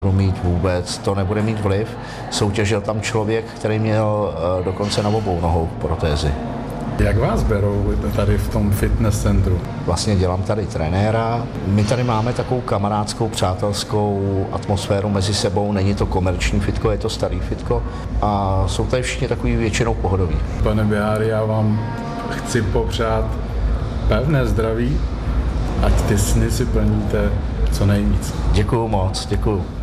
mít vůbec, to nebude mít vliv. Soutěžil tam člověk, který měl dokonce na obou nohou protézy. Jak vás berou tady v tom fitness centru? Vlastně dělám tady trenéra. My tady máme takovou kamarádskou, přátelskou atmosféru mezi sebou. Není to komerční fitko, je to starý fitko. A jsou tady všichni takový většinou pohodoví. Pane Biháry, já vám chci popřát pevné zdraví, ať ty sny si plníte co nejvíc. Děkuju moc, děkuju.